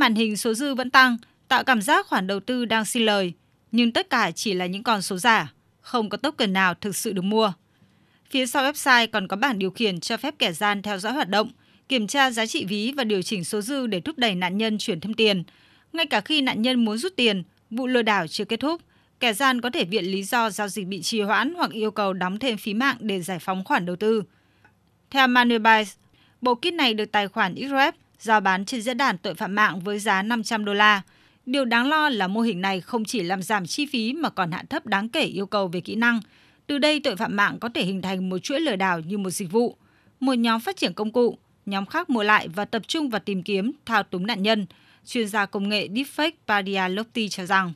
màn hình số dư vẫn tăng, tạo cảm giác khoản đầu tư đang xin lời, nhưng tất cả chỉ là những con số giả, không có token nào thực sự được mua. Phía sau website còn có bảng điều khiển cho phép kẻ gian theo dõi hoạt động, kiểm tra giá trị ví và điều chỉnh số dư để thúc đẩy nạn nhân chuyển thêm tiền. Ngay cả khi nạn nhân muốn rút tiền, vụ lừa đảo chưa kết thúc, kẻ gian có thể viện lý do giao dịch bị trì hoãn hoặc yêu cầu đóng thêm phí mạng để giải phóng khoản đầu tư. Theo Manulife, bộ kit này được tài khoản XRP rao bán trên diễn đàn tội phạm mạng với giá $500. Điều đáng lo là mô hình này không chỉ làm giảm chi phí mà còn hạ thấp đáng kể yêu cầu về kỹ năng. Từ đây, tội phạm mạng có thể hình thành một chuỗi lừa đảo như một dịch vụ. Một nhóm phát triển công cụ, nhóm khác mua lại và tập trung vào tìm kiếm, thao túng nạn nhân. Chuyên gia công nghệ Deepfake Padia Lofty cho rằng,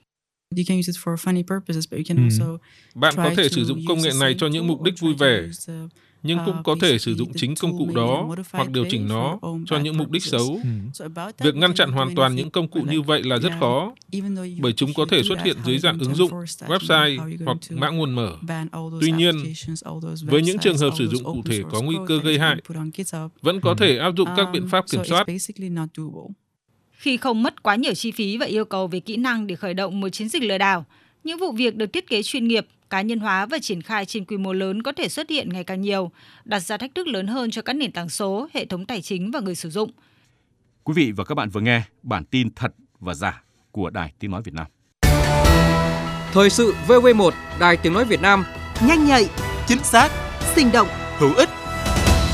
bạn có thể sử dụng công nghệ này cho những mục đích vui vẻ, nhưng cũng có thể sử dụng chính công cụ đó hoặc điều chỉnh nó cho những mục đích xấu. Việc ngăn chặn hoàn toàn những công cụ như vậy là rất khó, bởi chúng có thể xuất hiện dưới dạng ứng dụng, website hoặc mã nguồn mở. Tuy nhiên, với những trường hợp sử dụng cụ thể có nguy cơ gây hại, vẫn có thể áp dụng các biện pháp kiểm soát. Khi không mất quá nhiều chi phí và yêu cầu về kỹ năng để khởi động một chiến dịch lừa đảo, những vụ việc được thiết kế chuyên nghiệp, cá nhân hóa và triển khai trên quy mô lớn có thể xuất hiện ngày càng nhiều, đặt ra thách thức lớn hơn cho các nền tảng số, hệ thống tài chính và người sử dụng. Quý vị và các bạn vừa nghe bản tin thật và giả của Đài Tiếng nói Việt Nam. Thời sự VV1, Đài Tiếng nói Việt Nam, nhanh nhạy, chính xác, sinh động, hữu ích.